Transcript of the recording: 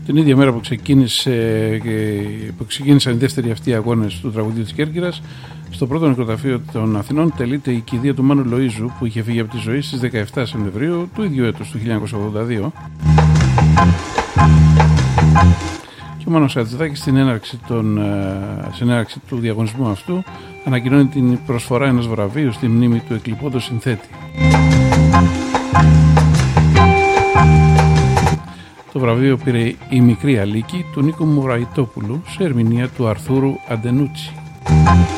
Την ίδια μέρα που ξεκίνησαν οι δεύτεροι αυτοί αγώνες του τραγουδίου της Κέρκυρας, στο πρώτο νεκροταφείο των Αθηνών τελείται η κηδεία του Μάνου Λοΐζου, που είχε φύγει από τη ζωή στις 17 Σεπτεμβρίου του ίδιου έτους, του 1982. Και ο Μάνος Χατζηδάκης στην έναρξη του διαγωνισμού αυτού ανακοινώνει την προσφορά ενός βραβείου στη μνήμη του εκλειπώντος συνθέτη. Το βραβείο πήρε η Μικρή Αλίκη του Νίκου Μουραϊτόπουλου σε ερμηνεία του Αρθούρου Αντενούτσι.